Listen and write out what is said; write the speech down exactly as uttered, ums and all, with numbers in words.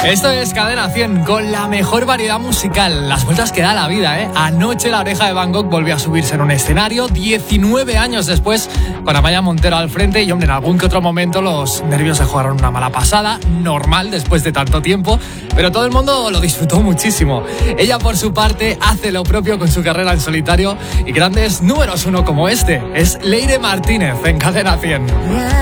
Esto es Cadena cien con la mejor variedad musical, las vueltas que da la vida, ¿eh? Anoche La Oreja de Van Gogh volvió a subirse en un escenario, diecinueve años después, con Amaia Montero al frente y, hombre, en algún que otro momento los nervios se jugaron una mala pasada, normal después de tanto tiempo, pero todo el mundo lo disfrutó muchísimo. Ella, por su parte, hace lo propio con su carrera en solitario y grandes números uno como este, es Leire Martínez en Cadena cien.